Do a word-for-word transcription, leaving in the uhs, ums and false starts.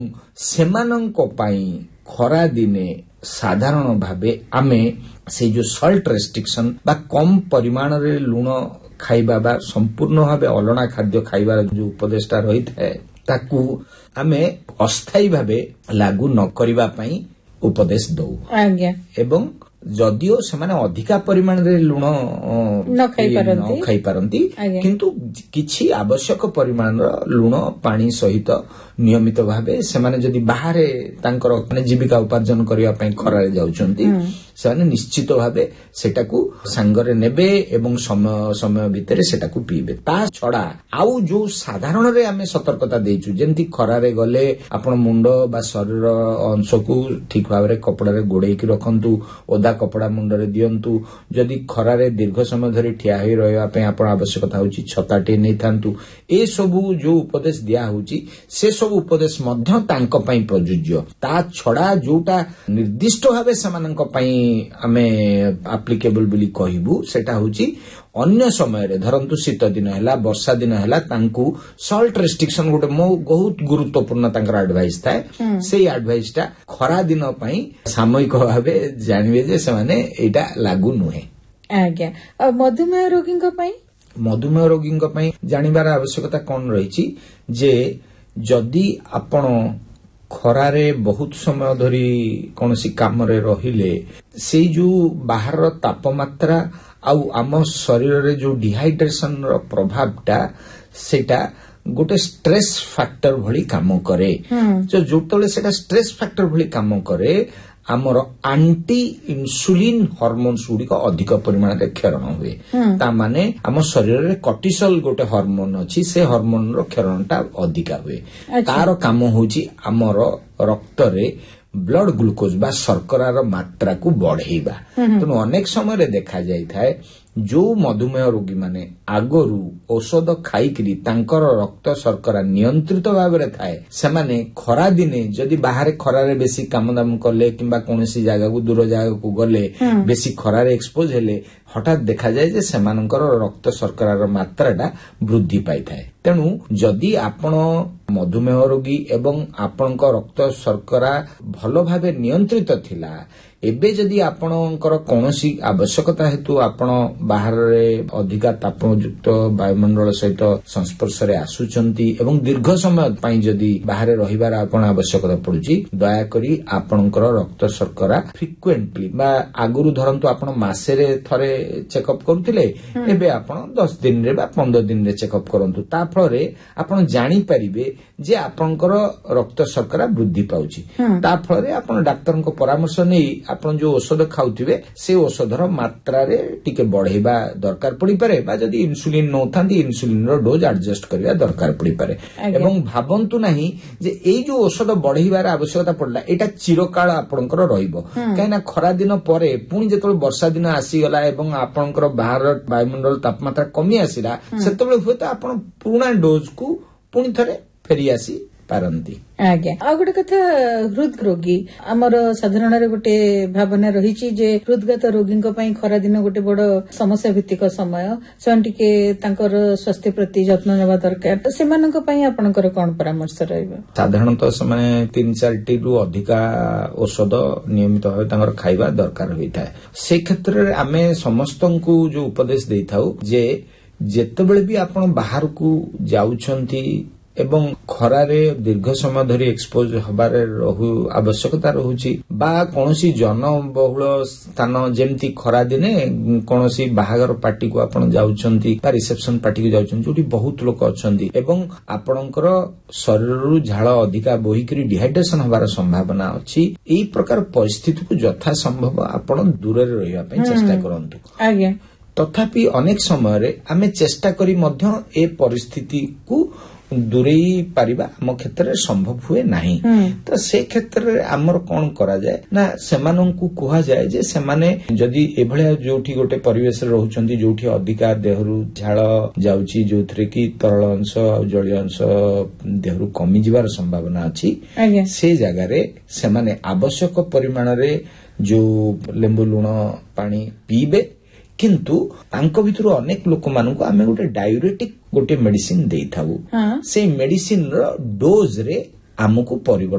ସେମାନଙ୍କ ପାଇଁ ଖରା ଦିନେ ସାଧାରଣ ଭାବେ ଆମେ ସେ ଯୋଉ ସଲ୍ଟ ରେଷ୍ଟ୍ରିକ୍ସନ ବା କମ୍ ପରିମାଣରେ ଲୁଣ ଖାଇବା ବା ସମ୍ପୂର୍ଣ୍ଣ ଭାବେ ଅଲଣା ଖାଦ୍ୟ ଖାଇବାର ଯୋଉ ଉପଦେଶଟା ରହିଥାଏ ତାକୁ ଆମେ ଅସ୍ଥାୟୀ ଭାବେ ଲାଗୁ ନ କରିବା ପାଇଁ ଉପଦେଶ ଦଉ। ଆଜ୍ଞା। ଏବଂ ଯଦିଓ ସେମାନେ ଅଧିକା ପରିମାଣରେ ଲୁଣ ନ ଖାଇପାରନ୍ତି କିନ୍ତୁ କିଛି ଆବଶ୍ୟକ ପରିମାଣର ଲୁଣ ପାଣି ସହିତ ନିୟମିତ ଭାବେ ସେମାନେ ଯଦି ବାହାରେ ତାଙ୍କର ଜୀବିକା ଉପାର୍ଜନ କରିବା ପାଇଁ ଖରାରେ ଯାଉଛନ୍ତି ସେମାନେ ନିଶ୍ଚିତ ଭାବେ ସେଟାକୁ ସାଙ୍ଗରେ ନେବେ ଏବଂ ସମୟ ସମୟ ଭିତରେ ସେଟାକୁ ପିଇବେ। ତା ଛଡା ଆଉ ଯୋଉ ସାଧାରଣରେ ଆମେ ସତର୍କତା ଦେଇଛୁ, ଯେମିତି ଖରାରେ ଗଲେ ଆପଣ ମୁଣ୍ଡ ବା ଶରୀର ଅଂଶକୁ ଠିକ ଭାବରେ କପଡାରେ ଘୋଡେଇକି ରଖନ୍ତୁ, ଓଦା କପଡା ମୁଣ୍ଡରେ ଦିଅନ୍ତୁ, ଯଦି ଖରାରେ ଦୀର୍ଘ ସମୟ ଧରି ଠିଆ ହୋଇ ରହିବା ପାଇଁ ଆପଣ ଆବଶ୍ୟକତା ହେଉଛି ଛତାଟିଏ ନେଇଥାନ୍ତୁ। ଏସବୁ ଯୋଉ ଉପଦେଶ ଦିଆହଉଛି ସେସବୁ ଉପଦେଶ ମଧ୍ୟ ତାଙ୍କ ପାଇଁ ପ୍ରଯୁଜ୍ୟ। ତା ଛଡା ଯୋଉଟା ନିର୍ଦ୍ଦିଷ୍ଟ ଭାବେ ସେମାନଙ୍କ ପାଇଁ ଆମେ ଆପ୍ଲିକେବଲ ବୋଲି କହିବୁ ସେଟା ହଉଛି ଅନ୍ୟ ସମୟରେ, ଧରନ୍ତୁ ଶୀତ ଦିନ ହେଲା ବର୍ଷା ଦିନ ହେଲା, ତାଙ୍କୁ ସଲ୍ଟ ରେଷ୍ଟ୍ରିକ୍ସନ ଗୋଟେ ବହୁତ ଗୁରୁତ୍ୱପୂର୍ଣ୍ଣ ତାଙ୍କର ଆଡଭାଇସ୍ ଥାଏ। ସେଇ ଆଡଭାଇସ୍ ଟା ଖରା ଦିନ ପାଇଁ ସାମୟିକ ଭାବେ ଜାଣିବେ ଯେ ସେମାନେ ଏଇଟା ଲାଗୁ ନୁହେଁ। ଆଜ୍ଞା। ଆଉ ମଧୁମେହ ରୋଗୀଙ୍କ ପାଇଁ ମଧୁମେହ ରୋଗୀଙ୍କ ପାଇଁ ଜାଣିବାର ଆବଶ୍ୟକତା କଣ ରହିଛି ଯେ ଯଦି ଆପଣ ଖରାରେ ବହୁତ ସମୟ ଧରି କୌଣସି କାମରେ ରହିଲେ ସେଇ ଯୋଉ ବାହାରର ତାପମାତ୍ରା ଆଉ ଆମ ଶରୀରରେ ଯୋଉ ଡିହାଇଡ୍ରେସନର ପ୍ରଭାବଟା ସେଇଟା ଗୋଟେ ଷ୍ଟ୍ରେସ୍ ଫ୍ୟାକ୍ଟର ଭଳି କାମ କରେ। ଯେତେବେଳେ ସେଇଟା ଷ୍ଟ୍ରେସ୍ ଫ୍ୟାକ୍ଟର ଭଳି କାମ କରେ ଆମର ଆଣ୍ଟି ଇନ୍ସୁଲିନ ହରମୋନ୍ସ ଗୁଡିକ ଅଧିକ ପରିମାଣରେ କ୍ଷରଣ ହୁଏ। ତା ମାନେ ଆମ ଶରୀରରେ କର୍ଟିସଲ ଗୋଟେ ହରମୋନ ଅଛି, ସେ ହରମୋନର କ୍ଷରଣଟା ଅଧିକା ହୁଏ। ତାର କାମ ହଉଛି ଆମର ରକ୍ତରେ ବ୍ଲଡ ଗ୍ଲୁକୋଜ ବା ଶର୍କରାର ମାତ୍ରାକୁ ବଢେଇବା। ତେଣୁ ଅନେକ ସମୟରେ ଦେଖାଯାଇଥାଏ ଯୋଉ ମଧୁମେହ ରୋଗୀମାନେ ଆଗରୁ ଔଷଧ ଖାଇକିରି ତାଙ୍କର ରକ୍ତ ଶର୍କରା ନିୟନ୍ତ୍ରିତ ଭାବରେ ଥାଏ, ସେମାନେ ଖରା ଦିନେ ଯଦି ବାହାରେ ଖରାରେ ବେଶୀ କାମଦାମ କଲେ କିମ୍ବା କୌଣସି ଜାଗାକୁ ଦୂର ଜାଗାକୁ ଗଲେ ବେଶୀ ଖରାରେ ଏକ୍ସପୋଜ ହେଲେ ହଠାତ୍ ଦେଖାଯାଏ ଯେ ସେମାନଙ୍କର ରକ୍ତ ଶର୍କରାର ମାତ୍ରାଟା ବୃଦ୍ଧି ପାଇଥାଏ। ତେଣୁ ଯଦି ଆପଣ ମଧୁମେହ ରୋଗୀ ଏବଂ ଆପଣଙ୍କ ରକ୍ତ ଶର୍କରା ଭଲ ଭାବେ ନିୟନ୍ତ୍ରିତ ଥିଲା, ଏବେ ଯଦି ଆପଣଙ୍କର କୌଣସି ଆବଶ୍ୟକତା ହେତୁ ଆପଣ ବାହାରରେ ଅଧିକା ତାପଯୁକ୍ତ ବାୟୁମଣ୍ଡଳ ସହିତ ସଂସ୍ପର୍ଶରେ ଆସୁଛନ୍ତି ଏବଂ ଦୀର୍ଘ ସମୟ ପାଇଁ ଯଦି ବାହାରେ ରହିବାର ଆପଣ ଆବଶ୍ୟକତା ପଡୁଛି, ଦୟାକରି ଆପଣଙ୍କର ରକ୍ତ ଶର୍କରା ଫ୍ରିକ୍ୱେଣ୍ଟଲି ବା ଆଗରୁ ଧରନ୍ତୁ ଆପଣ ମାସରେ ଥରେ ଚେକଅପ୍ କରୁଥିଲେ, ଏବେ ଆପଣ ଦଶ ଦିନରେ ବା ପନ୍ଦର ଦିନରେ ଚେକଅପ୍ କରନ୍ତୁ। ତା ଫଳରେ ଆପଣ ଜାଣିପାରିବେ ଯେ ଆପଣଙ୍କର ରକ୍ତ ଶର୍କରା ବୃଦ୍ଧି ପାଉଛି। ତା ଫଳରେ ଆପଣ ଡାକ୍ତରଙ୍କ ପରାମର୍ଶ ନେଇ ଆପଣ ଯୋଉ ଔଷଧ ଖାଉଥିବେ ସେ ଔଷଧର ମାତ୍ରାରେ ଟିକେ ବଢେଇବା ଦରକାର ପଡିପାରେ, ବା ଯଦି ଇନ୍ସୁଲିନ ନଉଥାନ୍ତି ଇନ୍ସୁଲିନର ଡୋଜ ଆଡଜଷ୍ଟ କରିବା ଦରକାର ପଡିପାରେ। ଏବଂ ଭାବନ୍ତୁ ନାହିଁ ଯେ ଏଇ ଯୋଉ ଔଷଧ ବଢେଇବାର ଆବଶ୍ୟକତା ପଡିଲା ଏଇଟା ଚିରକାଳ ଆପଣଙ୍କର ରହିବ। କାହିଁକିନା ଖରା ଦିନ ପରେ ପୁଣି ଯେତେବେଳେ ବର୍ଷା ଦିନ ଆସିଗଲା ଏବଂ ଆପଣଙ୍କର ବାହାର ବାୟୁମଣ୍ଡଳ ତାପମାତ୍ରା କମି ଆସିଲା, ସେତେବେଳେ ହୁଏତ ଆପଣ ପୁରୁଣା ଡୋଜକୁ ପୁଣି ଥରେ ଫେରିଆସି ପାରନ୍ତି। ଆଜ୍ଞା। ଆଉ ଗୋଟେ କଥା, ହୃଦ ରୋଗୀ ଆମର ସାଧାରଣରେ ଗୋଟେ ଭାବନା ରହିଛି ଯେ ହୃଦଘାତ ରୋଗୀଙ୍କ ପାଇଁ ଖରାଦିନ ଗୋଟେ ବଡ ସମସ୍ୟା ଭିତ୍ତିକ ସମୟ, ସେମାନେ ଟିକେ ତାଙ୍କର ସ୍ୱାସ୍ଥ୍ୟ ପ୍ରତି ଯତ୍ନ ନେବା ଦରକାର। ତ ସେମାନଙ୍କ ପାଇଁ ଆପଣଙ୍କର କଣ ପରାମର୍ଶ ରହିବ? ସାଧାରଣତଃ ସେମାନେ ତିନି ଚାରିଟି ରୁ ଅଧିକା ଔଷଧ ନିୟମିତ ଭାବେ ତାଙ୍କର ଖାଇବା ଦରକାର ହୋଇଥାଏ। ସେ କ୍ଷେତ୍ରରେ ଆମେ ସମସ୍ତଙ୍କୁ ଯୋଉ ଉପଦେଶ ଦେଇଥାଉ ଯେ ଯେତେବେଳେ ବି ଆପଣ ବାହାରକୁ ଯାଉଛନ୍ତି ଏବଂ ଖରାରେ ଦୀର୍ଘ ସମୟ ଧରି ଏକ୍ସପୋଜ ହବାରେ ରହୁ ଆବଶ୍ୟକତା ରହୁଛି ବା କୌଣସି ଜନବହୁଳ ସ୍ଥାନ ଯେମିତି ଖରା ଦିନେ କୌଣସି ବାହାଘର ପାର୍ଟିକୁ ଆପଣ ଯାଉଛନ୍ତି ବା ରିସେପସନ ପାର୍ଟିକୁ ଯାଉଛନ୍ତି ଯୋଉଠି ବହୁତ ଲୋକ ଅଛନ୍ତି ଏବଂ ଆପଣଙ୍କର ଶରୀରରୁ ଝାଳ ଅଧିକା ବୋହିକିରି ଡିହାଇଡ୍ରେସନ ହବାର ସମ୍ଭାବନା ଅଛି, ଏଇ ପ୍ରକାର ପରିସ୍ଥିତିକୁ ଯଥାସମ୍ଭବ ଆପଣ ଦୂରରେ ରହିବା ପାଇଁ ଚେଷ୍ଟା କରନ୍ତୁ। ଆଜ୍ଞା। ତଥାପି ଅନେକ ସମୟରେ ଆମେ ଚେଷ୍ଟା କରି ମଧ୍ୟ ଏ ପରିସ୍ଥିତିକୁ ଦୂରେଇ ପାରିବା ଆମ କ୍ଷେତ୍ରରେ ସମ୍ଭବ ହୁଏ ନାହିଁ। ତ ସେ କ୍ଷେତ୍ରରେ ଆମର କଣ କରାଯାଏ ନା ସେମାନଙ୍କୁ କୁହାଯାଏ ଯେ ସେମାନେ ଯଦି ଏଭଳିଆ ଯୋଉଠି ଗୋଟେ ପରିବେଶରେ ରହୁଛନ୍ତି ଯୋଉଠି ଅଧିକା ଦେହରୁ ଝାଳ ଯାଉଛି, ଯୋଉଥିରେ କି ତରଳ ଅଂଶ ଆଉ ଜଳୀୟ ଅଂଶ ଦେହରୁ କମିଯିବାର ସମ୍ଭାବନା ଅଛି, ସେ ଜାଗାରେ ସେମାନେ ଆବଶ୍ୟକ ପରିମାଣରେ ଯୋଉ ଲେମ୍ବୁ ଲୁଣ ପାଣି ପିଇବେ। କିନ୍ତୁ ତାଙ୍କ ଭିତରୁ ଅନେକ ଲୋକମାନଙ୍କୁ ଆମେ ଗୋଟେ ଡାୟୁରେଟିକ ଗୋଟେ ମେଡିସିନ ଦେଇଥାଉ। ସେଇ ମେଡିସିନର ଡୋଜରେ ଆମକୁ ପରିବର୍ତ୍ତନ